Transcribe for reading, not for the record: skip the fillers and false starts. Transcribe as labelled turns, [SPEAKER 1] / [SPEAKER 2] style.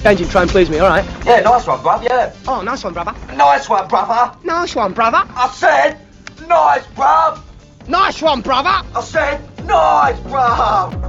[SPEAKER 1] Change and try and please me, all right?
[SPEAKER 2] Yeah, nice one, bruv, yeah.
[SPEAKER 1] Oh, nice one, brother.
[SPEAKER 2] Nice one, brother.
[SPEAKER 1] Nice one, brother.
[SPEAKER 2] I said, nice, bruv.
[SPEAKER 1] Nice one, brother.
[SPEAKER 2] I said, nice, bruv.